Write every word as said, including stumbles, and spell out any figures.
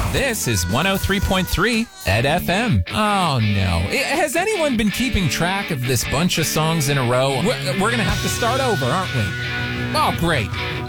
This is one oh three point three Ed F M. Oh, no. Has anyone been keeping track of this bunch of songs in a row? We're, we're going to have to start over, aren't we? Oh, great.